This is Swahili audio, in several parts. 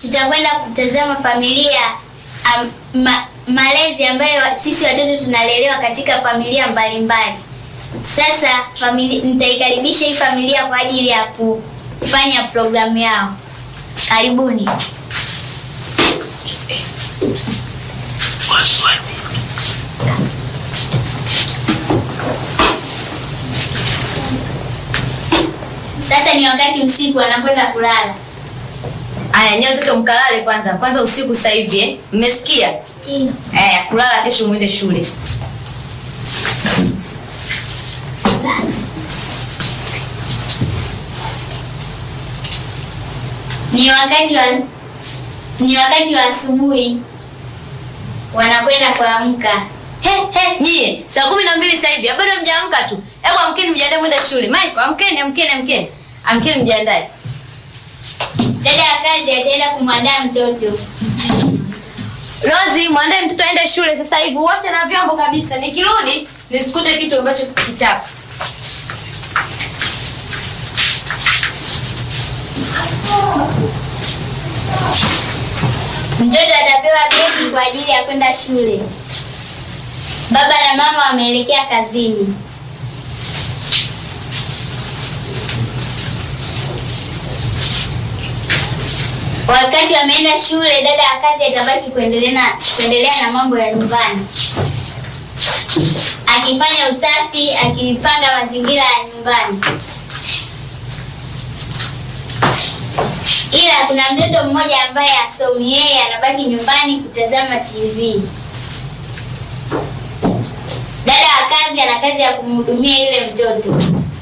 tutakwenda kutazama familia malezi ambayo sisi watoto tunalelewa katika familia mbalimbali. Sasa nitaikaribisha hii familia kwa ajili ya kufanya programu yao. Karibuni. Sasa ni wakati usiku wanakwenda kulala. Aya, nyote watoto mkalale kwanza usiku sasa hivi Mmesikia? Ndio. Kulala kesho muende shule. Ni wakati wa asubuhi. Wanakwenda kuamka. Nyie, saa 12 sasa hivi. Bado mjaamka tu. Hebu amkeni mjiandae mwende shule. Mike, amkeni. Amkeni mjiandae. Dada wa kazi ataenda kumwandaa mtoto. Rozi, mwandae mtoto aende shule sasa hivi. Uoshe na vyombo kabisa. Nikirudi nisikute kitu ambacho kichafu. Mtoto atapewa begi kwa ajili ya kwenda shule. Baba na mama wameelekea kazini. Wakati wameenda shule, dada wa kazi atabaki kuendelea na mambo ya nyumbani, akifanya usafi, akipanga mazingira ya nyumbani. Ila kuna mtoto mmoja ambaye hasomi, yeye anabaki nyumbani kutazama TV. Dada wa kazi ana kazi ya kumhudumia yule mtoto.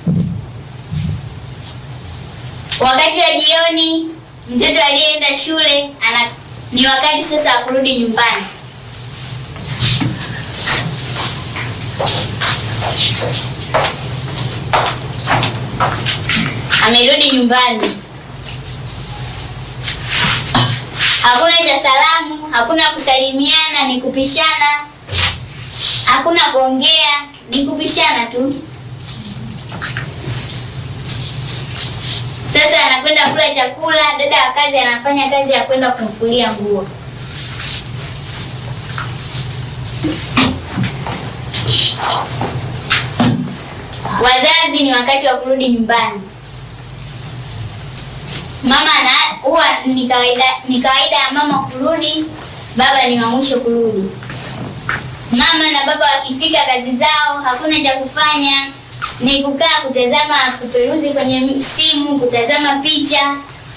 Wakati wa jioni, mtoto aliyeenda shule ni wakati sasa wa kurudi nyumbani. Amerudi nyumbani. Hakuna cha salamu, hakuna kusalimiana, ni kupishana. Hakuna kuongea, ni kupishana tu. Sasa anakwenda kula chakula, dada wa kazi anafanya kazi ya kwenda kumfulia nguo. Wazazi ni wakati wa kurudi nyumbani. Mama huwa ni kawaida ya mama kurudi, baba ni wa mwisho kurudi. Mama na baba wakifika kazi zao, hakuna cha kufanya, ni kukaa kutazama, kuperuzi kwenye simu, kutazama picha.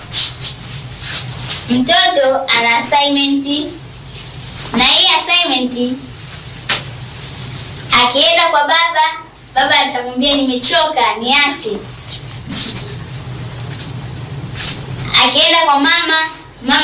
Mtoto ana assignment, na hii assignment akienda kwa baba atamwambia nimechoka, niache. Akienda kwa mama